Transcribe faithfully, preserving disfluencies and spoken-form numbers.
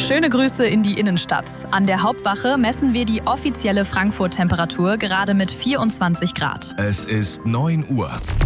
Schöne Grüße in die Innenstadt. An der Hauptwache messen wir die offizielle Frankfurt-Temperatur gerade mit vierundzwanzig Grad. Es ist neun Uhr.